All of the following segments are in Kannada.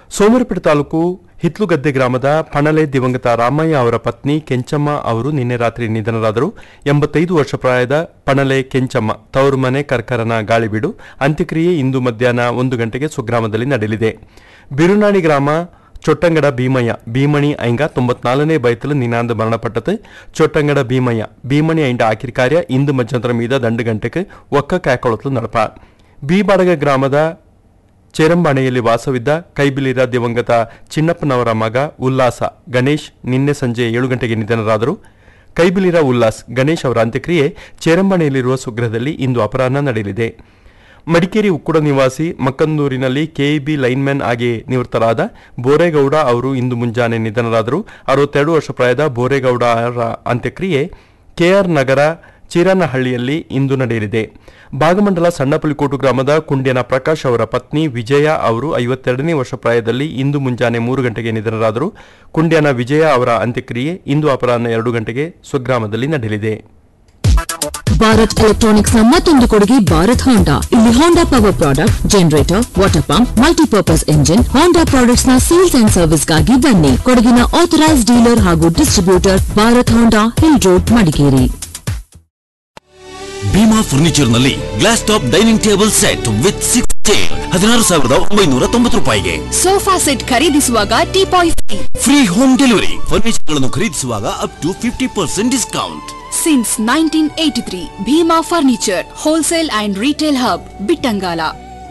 ಸೋಮರಪೇಟೆ ತಾಲೂಕು ಹಿತ್ಲುಗದ್ದೆ ಗ್ರಾಮದ ಪಣಲೆ ದಿವಂಗತ ರಾಮಯ್ಯ ಅವರ ಪತ್ನಿ ಕೆಂಚಮ್ಮ ಅವರು ನಿನ್ನೆ ರಾತ್ರಿ ನಿಧನರಾದರು. 85 ವರ್ಷ ಪ್ರಾಯದ ಪಣಲೆ ಕೆಂಚಮ್ಮ ತವರು ಮನೆ ಕರ್ಕರನ ಗಾಳಿಬೀಡು. ಅಂತ್ಯಕ್ರಿಯೆ ಇಂದು ಮಧ್ಯಾಹ್ನ 1 ಗಂಟೆಗೆ ಸ್ವಗ್ರಾಮದಲ್ಲಿ ನಡೆಯಲಿದೆ. ಬಿರುನಾಣಿ ಗ್ರಾಮ ಚೊಟ್ಟಂಗಡ ಭೀಮಣಿ ಐಂಗ 94ನೇ ಬಯತಲು ನಿನಾಂದ ಮರಣಪಟ್ಟது. ಚೊಟ್ಟಂಗಡ ಭೀಮಣಿ ಐಂಡ ಆಕಿರಿ ಕಾರ್ಯ ಇಂದು ಮಧ್ಯಂತರ ಮೀದ 2 ಗಂಟೆಗೆ ಒಕ್ಕ ಕಾಯ್ಕೊಳತಲು ನಡಪ. ಬೀಬಾಡಗ ಗ್ರಾಮದ ಚೇರಂಬಾಣೆಯಲ್ಲಿ ವಾಸವಿದ್ದ ಕೈಬಿಲಿರ ದಿವಂಗತ ಚಿನ್ನಪ್ಪನವರ ಮಗ ಉಲ್ಲಾಸ ಗಣೇಶ್ ನಿನ್ನೆ ಸಂಜೆ 7 ಗಂಟೆಗೆ ನಿಧನರಾದರು. ಕೈಬಿಲಿರ ಉಲ್ಲಾಸ್ ಗಣೇಶ್ ಅವರ ಅಂತ್ಯಕ್ರಿಯೆ ಚೇರಂಬಾಣೆಯಲ್ಲಿರುವ ಸ್ವಗೃಹದಲ್ಲಿ ಇಂದು ಅಪರಾಹ್ನ ನಡೆಯಲಿದೆ. ಮಡಿಕೇರಿ ಉಕ್ಕುಡ ನಿವಾಸಿ ಮಕ್ಕಂದೂರಿನಲ್ಲಿ ಕೆಇಬಿ ಲೈನ್ಮನ್ ಆಗಿ ನಿವೃತ್ತರಾದ ಬೋರೇಗೌಡ ಅವರು ಇಂದು ಮುಂಜಾನೆ ನಿಧನರಾದರು. 62 ವರ್ಷ ಪ್ರಾಯದ ಬೋರೇಗೌಡ ಅವರ ಅಂತ್ಯಕ್ರಿಯೆ ಕೆಆರ್ ನಗರ ಚೀರನಹಳ್ಳಿಯಲ್ಲಿ ಇಂದು ನಡೆಯಲಿದೆ. ಭಾಗಮಂಡಲ ಸಣ್ಣಪುಲಿಕೋಟು ಗ್ರಾಮದ ಕುಂಡ್ಯನ ಪ್ರಕಾಶ್ ಅವರ ಪತ್ನಿ ವಿಜಯ ಅವರು 52ನೇ ವರ್ಷ ಪ್ರಾಯದಲ್ಲಿ ಇಂದು ಮುಂಜಾನೆ 3 ಗಂಟೆಗೆ ನಿಧನರಾದರು. ಕುಂಡ್ಯನ ವಿಜಯ ಅವರ ಅಂತ್ಯಕ್ರಿಯೆ ಇಂದು ಅಪರಾಹ್ನ 2 ಗಂಟೆಗೆ ಸ್ವಗ್ರಾಮದಲ್ಲಿ ನಡೆಯಲಿದೆ. ಭಾರತ್ ಎಲೆಕ್ಟ್ರಾನಿಕ್ಸ್ ನ ಮತ್ತೊಂದು ಕೊಡುಗೆ ಭಾರತ್ ಹೋಂಡಾ. ಇಲ್ಲಿ ಹೋಂಡಾ power product, generator, water pump, multipurpose engine, ಹೋಂಡಾ ಪ್ರಾಡಕ್ಟ್ಸ್ ನ ಸೇಲ್ಸ್ ಅಂಡ್ ಸರ್ವಿಸ್ಗಾಗಿ ಬನ್ನಿ. ಕೊಡಗಿನ ಆಥರೈಸ್ ಡೀಲರ್ ಹಾಗೂ ಡಿಸ್ಟ್ರಿಬ್ಯೂಟರ್ ಭಾರತ್ ಹೋಂಡಾ, hill road, Madikeri. Bima furniture ನಲ್ಲಿ glass top dining table set with 6 chair 16,990 ರೂಪಾಯಿಗೆ. ಸೋಫಾ ಸೆಟ್ ಖರೀದಿಸುವಾಗ teapoy free home delivery. Furniture ಗಳನ್ನು ಖರೀದಿಸುವಾಗ up to 50% discount. Since 1983, Bhima Furniture, Wholesale and Retail Hub, Bittangala.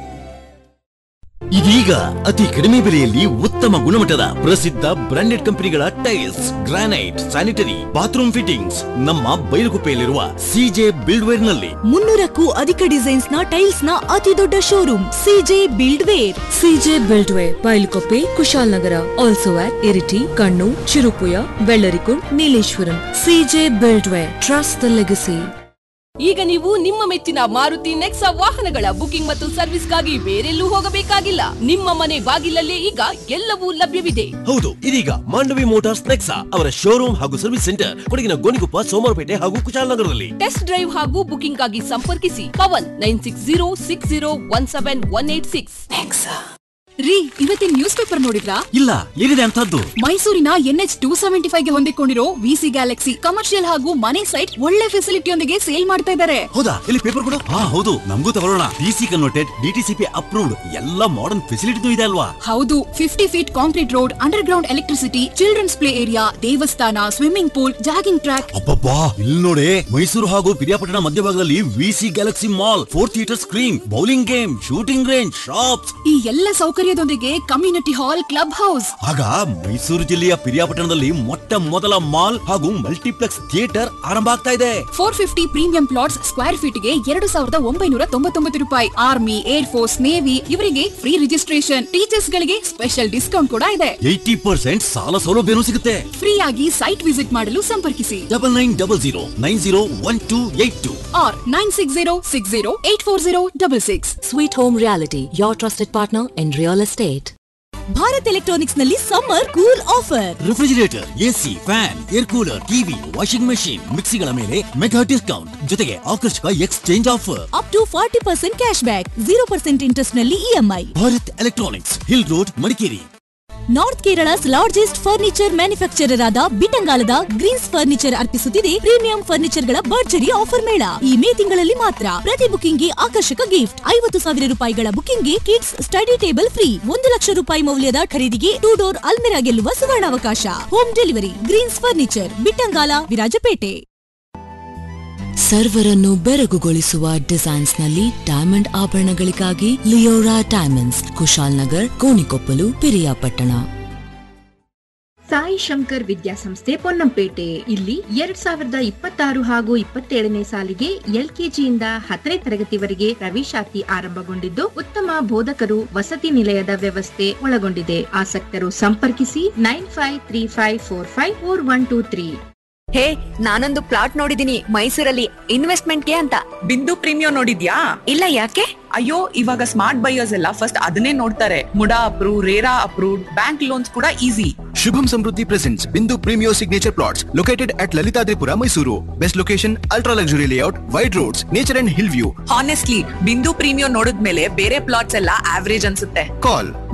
ಇದೀಗ ಅತಿ ಕಡಿಮೆ ಬೆಲೆಯಲ್ಲಿ ಉತ್ತಮ ಗುಣಮಟ್ಟದ ಪ್ರಸಿದ್ಧ ಬ್ರಾಂಡೆಡ್ ಕಂಪನಿಗಳ tiles, granite, sanitary, bathroom fittings ನಮ್ಮ ಬೈಲುಗುಪ್ಪೆಯಲ್ಲಿರುವ ಸಿಜೆ ಬಿಲ್ಡ್ವೇರ್ ನಲ್ಲಿ. 300ಕ್ಕೂ ಅಧಿಕ ಡಿಸೈನ್ಸ್ ನ ಟೈಲ್ಸ್ ನ ಅತಿ ದೊಡ್ಡ showroom CJ ಬಿಲ್ಡ್ವೇರ್. CJ ಬಿಲ್ಡ್ವೇರ್, ಬೈಲುಗುಪ್ಪೆ, Kushalnagar. Also at Iritty, Kannur, Cherupuzha, Vellarikundu, Nileshwaram. CJ ಬಿಲ್ಡ್ವೇರ್, trust the legacy. ಈಗ ನೀವು ನಿಮ್ಮ ಮೆಚ್ಚಿನ ಮಾರುತಿ ನೆಕ್ಸಾ ವಾಹನಗಳ ಬುಕಿಂಗ್ ಮತ್ತು ಸರ್ವಿಸ್ಗಾಗಿ ಬೇರೆಲ್ಲೂ ಹೋಗಬೇಕಾಗಿಲ್ಲ. ನಿಮ್ಮ ಮನೆ ಬಾಗಿಲಲ್ಲೇ ಈಗ ಎಲ್ಲವೂ ಲಭ್ಯವಿದೆ. ಹೌದು, ಇದೀಗ ಮಾಂಡವಿ ಮೋಟಾರ್ಸ್ ನೆಕ್ಸಾ ಅವರ ಶೋರೂಮ್ ಹಾಗೂ ಸರ್ವಿಸ್ ಸೆಂಟರ್ ಕೊಡಗಿನ ಗೋಣಿಗುಪ್ಪ, ಸೋಮವಾರಪೇಟೆ ಹಾಗೂ ಕುಶಾಲನಗರದಲ್ಲಿ. ಟೆಸ್ಟ್ ಡ್ರೈವ್ ಹಾಗೂ ಬುಕಿಂಗ್ ಗಾಗಿ ಸಂಪರ್ಕಿಸಿ ಪವನ್ 9606017186. ರೀ, ಇವತ್ತಿನ ನ್ಯೂಸ್ ಪೇಪರ್ ನೋಡಿದ್ರಾ? ಇಲ್ಲ, ಏನಿದೆ ಅಂತದ್ದು? ಮೈಸೂರಿನ NH 275 ಗೆ ಹೊಂದಿಕೊಂಡಿರೋ ವಿಸಿ ಗ್ಯಾಲಕ್ಸಿ ಕಮರ್ಷಿಯಲ್ ಹಾಗೂ ಮನೆ ಸೈಟ್ ಒಳ್ಳೆ ಫೆಸಿಲಿಟಿಯೊಂದಿಗೆ ಸೇಲ್ ಮಾಡ್ತಾ ಇದ್ದಾರೆ. ಹೌದಾ? ಇಲ್ಲಿ ಪೇಪರ್ ಕೊಡು. ಹೌದು, ನಮಗೂ ತಗೊಳ್ಳೋಣ. ಡಿಸಿ ಕನ್ವರ್ಟೆಡ್, ಡಿಟಿಸಿಪಿ ಅಪ್ರೂವ್ಡ್, ಎಲ್ಲ ಮಾಡರ್ನ್ ಫೆಸಿಲಿಟಿ ಇದೆ ಅಲ್ವಾ? ಹೌದು, 50 feet concrete road, under ground electricity, children's play area, ದೇವಸ್ಥಾನ, ಸ್ವಿಮ್ಮಿಂಗ್ ಪೂಲ್, ಜಾಗಿಂಗ್ ಟ್ರ್ಯಾಕ್. ಅಬ್ಬಬ್ಬಾ, ಇಲ್ಲಿ ನೋಡಿ, ಮೈಸೂರು ಹಾಗೂ ಪಿರಿಯಾಪಟ್ಟಣ ಮಧ್ಯಭಾಗದಲ್ಲಿ VC Galaxy mall, 4 theatre screen, bowling game, shooting range, shops, ಈ ಎಲ್ಲ ಸೌಕರ್ಯದೊಂದಿಗೆ ಕಮ್ಯುನಿಟಿ ಹಾಲ್, ಕ್ಲಬ್ ಹೌಸ್. ಆಗ ಮೈಸೂರು ಜಿಲ್ಲೆಯ ಪಿರಿಯಾಪಟ್ಟಣದಲ್ಲಿ ಮೊಟ್ಟ ಮೊದಲ ಮಾಲ್ ಹಾಗೂ ಮಲ್ಟಿಪ್ಲೆಕ್ಸ್ ಥಿಯೇಟರ್ ಆರಂಭ ಆಗ್ತಾ ಇದೆ. 450 ಪ್ರೀಮಿಯಂ ಪ್ಲಾಟ್ಸ್ ಸ್ಕ್ವೇರ್ ಫೀಟ್ ಗೆ 2,999 ರೂಪಾಯಿ. ಆರ್ಮಿ, ಏರ್ ಫೋರ್ಸ್, ನೇವಿ ಇವರಿಗೆ ಫ್ರೀ ರಿಜಿಸ್ಟ್ರೇಷನ್. ಟೀಚರ್ಸ್ ಗಳಿಗೆ ಸ್ಪೆಷಲ್ ಡಿಸ್ಕೌಂಟ್ ಕೂಡ ಇದೆ. 80% ಸಾಲ ಸೌಲಭ್ಯನೂ ಸಿಗುತ್ತೆ. ಫ್ರೀ ಆಗಿ ಸೈಟ್ ವಿಸಿಟ್ ಮಾಡಲು ಸಂಪರ್ಕಿಸಿ 9900901282 or 9606084066. Sweet Home Reality, your trusted partner in real estate. Bharat electronics ನಲ್ಲಿ summer cool offer. Refrigerator, AC, fan, air cooler, TV, washing machine, ಮಿಕ್ಸಿಗಳ ಮೇಲೆ ಮೆಗಾ ಡಿಸ್ಕೌಂಟ್ ಜೊತೆಗೆ ಆಕರ್ಷಕ exchange offer. Up to 40% cash back, 0% interest ನಲ್ಲಿ EMI. Bharat electronics, hill road, Madikeri. North Kerala's largest furniture manufacturer ಆದ ಬಿಟ್ಟಂಗಾಲದ ಗ್ರೀನ್ಸ್ ಫರ್ನಿಚರ್ ಅರ್ಪಿಸುತ್ತಿದೆ ಪ್ರೀಮಿಯಂ ಫರ್ನಿಚರ್ ಗಳ ಭರ್ಜರಿ ಆಫರ್ ಮೇಳ. ಈ ಮೇ ತಿಂಗಳಲ್ಲಿ ಮಾತ್ರ. ಪ್ರತಿ ಬುಕಿಂಗ್ ಗೆ ಆಕರ್ಷಕ ಗಿಫ್ಟ್. 50,000 ರೂಪಾಯಿಗಳ ಬುಕಿಂಗ್ ಗೆ kids study table free. 1 lakh ರೂಪಾಯಿ ಮೌಲ್ಯದ ಖರೀದಿಗೆ 2 ಡೋರ್ ಅಲ್ಮೆರಾ ಗೆಲ್ಲುವ ಸುವರ್ಣಾವಕಾಶ. Home delivery, Green's furniture, Bittangala, Virajpet. ಸರ್ವರನ್ನು ಬೆರಗುಗೊಳಿಸುವ designs ನಲ್ಲಿ diamond ಆಭರಣಗಳಿಗಾಗಿ Leora diamonds, Kushalnagar, Konikoppal, Piriyapatna. Sai Shankar ವಿದ್ಯಾಸಂಸ್ಥೆ ಪೊನ್ನಂಪೇಟೆ. ಇಲ್ಲಿ 2026 ಹಾಗೂ 27ನೇ ಸಾಲಿಗೆ LKGಯಿಂದ 10ನೇ ತರಗತಿವರೆಗೆ ಪ್ರವೇಶಾತಿ ಆರಂಭಗೊಂಡಿದ್ದು ಉತ್ತಮ ಬೋಧಕರು, ವಸತಿ ನಿಲಯದ ವ್ಯವಸ್ಥೆ ಒಳಗೊಂಡಿದೆ. ಆಸಕ್ತರು ಸಂಪರ್ಕಿಸಿ 9535454123. ಹೇ, ನಾನೊಂದು ಪ್ಲಾಟ್ ನೋಡಿದೀನಿ ಮೈಸೂರಲ್ಲಿ ಇನ್ವೆಸ್ಟ್ಮೆಂಟ್ಗೆ ಅಂತ. ಬಿಂದು ಪ್ರೀಮಿಯಂ ನೋಡಿದ್ಯಾ? ಇಲ್ಲ, ಯಾಕೆ? ಅಯ್ಯೋ, ಇವಾಗ ಸ್ಮಾರ್ಟ್ ಬೈಯರ್ಸ್ ಎಲ್ಲ ಫಸ್ಟ್ ಅದನ್ನೇ ನೋಡ್ತಾರೆ. MUDA approve, RERA approved, bank loans ಕೂಡ easy. Shubham Samruddhi presents Bindu Premio Signature Plots located at Lalitadripura, Mysuru. Best location, ultra luxury layout, wide roads, nature and hill view. Honestly, ಬಿಂದು ಪ್ರೀಮಿಯಂ ನೋಡಿದ್ಮೇಲೆ ಬೇರೆ ಪ್ಲಾಟ್ಸ್ ಎಲ್ಲ ಆವರೇಜ್ ಅನ್ಸುತ್ತೆ. Call